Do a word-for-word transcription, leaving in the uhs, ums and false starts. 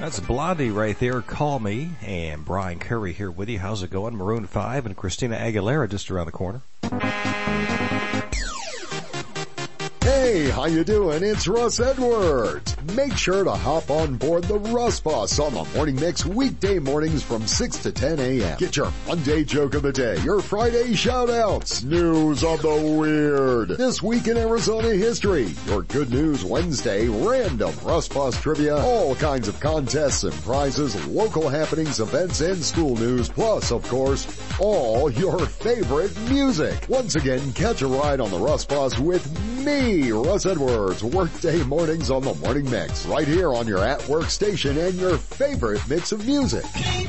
That's Blondie right there, Call Me, and Brian Curry here with you. How's it going? Maroon five and Christina Aguilera just around the corner. Hey, how you doing? It's Russ Edwards. Make sure to hop on board the Russ Bus on the Morning Mix weekday mornings from six to ten a.m. Get your Monday joke of the day, your Friday shout-outs, news of the weird, this week in Arizona history, your Good News Wednesday, random Russ Bus trivia, all kinds of contests and prizes, local happenings, events, and school news, plus, of course, all your favorite music. Once again, catch a ride on the Russ Bus with me, Russ Edwards, workday mornings on the Morning Mix, right here on your at-work station and your favorite mix of music.